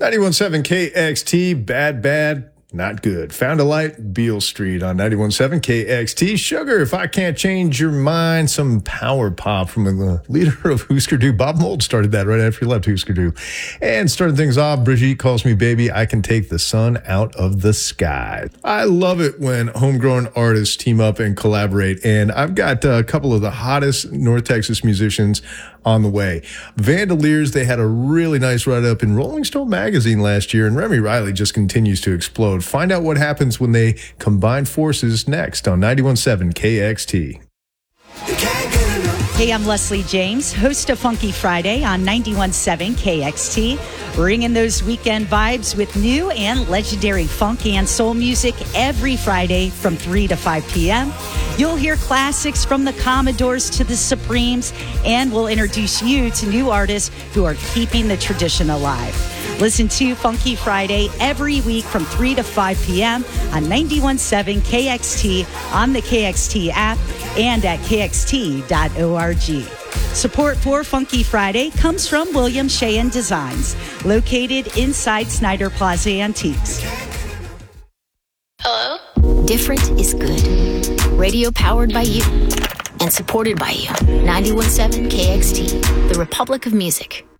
91.7 KXT, bad, not good. Found a light, Beale Street on 91.7 KXT. Sugar, if I can't change your mind, some power pop from the leader of Husker Du. Bob Mould started that right after he left Husker Du. And starting things off, Brigitte Calls Me Baby, I Can Take the Sun Out of the Sky. I love it when homegrown artists team up and collaborate. And I've got a couple of the hottest North Texas musicians on the way. Vandaliers, they had a really nice write-up in Rolling Stone magazine last year, and Remy Riley just continues to explode. Find out what happens when they combine forces next on 91.7 KXT. Hey, I'm Leslie James, host of Funky Friday on 91.7 KXT, bringing those weekend vibes with new and legendary funk and soul music every Friday from 3 to 5 p.m. You'll hear classics from the Commodores to the Supremes, and we'll introduce you to new artists who are keeping the tradition alive. Listen to Funky Friday every week from 3 to 5 p.m. on 91.7 KXT, on the KXT app, and at kxt.org. Support for Funky Friday comes from William Sheehan Designs, located inside Snyder Plaza Antiques. Hello? Different is good. Radio powered by you and supported by you. 91.7 KXT, the Republic of Music.